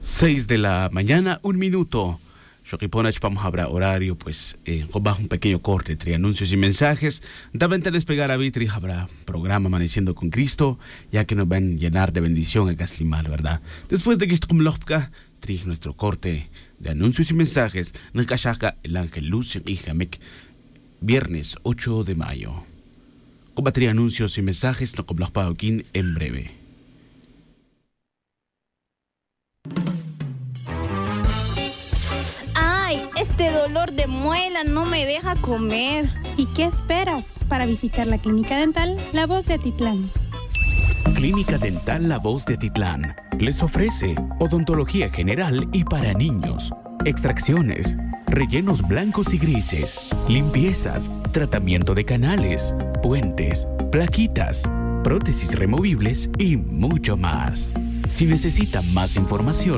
6 de la mañana, 1 minuto. Shokiponach, vamos a hablar horario, pues, bajo un pequeño corte entre anuncios y mensajes. Deben despegar a Vitri, habrá programa Amaneciendo con Cristo, ya que nos van a llenar de bendición a Gaslimal, ¿verdad? Después de que nuestro corte de anuncios y mensajes, Nakashaka, el ángel Luz y Jamek, viernes 8 de mayo. Combatir anuncios y mensajes, no con en breve. Este dolor de muela no me deja comer. ¿Y qué esperas para visitar la Clínica Dental La Voz de Atitlán? Clínica Dental La Voz de Atitlán les ofrece odontología general y para niños, extracciones, rellenos blancos y grises, limpiezas, tratamiento de canales, puentes, plaquitas, prótesis removibles y mucho más. Si necesita más información,